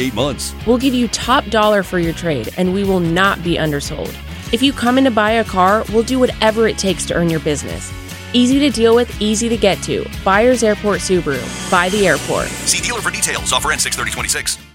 48 months. We'll give you top dollar for your trade, and we will not be undersold. If you come in to buy a car, we'll do whatever it takes to earn your business. Easy to deal with, easy to get to. Buyers Airport Subaru. Buy the airport. See dealer for details. Offer ends 6/30/26.